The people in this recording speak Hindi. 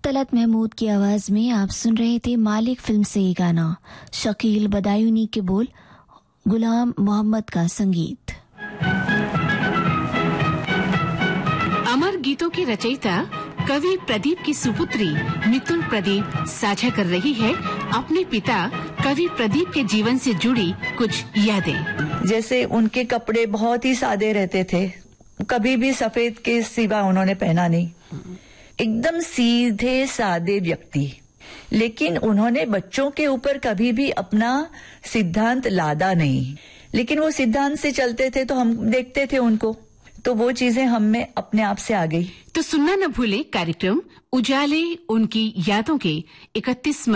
तलत महमूद की आवाज में आप सुन रहे थे मालिक फिल्म से ये गाना। शकील बदायूनी के बोल, गुलाम मोहम्मद का संगीत। अमर गीतों की रचयिता कवि प्रदीप की सुपुत्री मितुल प्रदीप साझा कर रही है अपने पिता कवि प्रदीप के जीवन से जुड़ी कुछ यादें। जैसे उनके कपड़े बहुत ही सादे रहते थे, कभी भी सफेद के सिवा उन्होंने पहना नहीं, एकदम सीधे सादे व्यक्ति। लेकिन उन्होंने बच्चों के ऊपर कभी भी अपना सिद्धांत लादा नहीं, लेकिन वो सिद्धांत से चलते थे तो हम देखते थे उनको, तो वो चीजें हम में अपने आप से आ गई। तो सुनना न भूले कार्यक्रम उजाले उनकी यादों के 31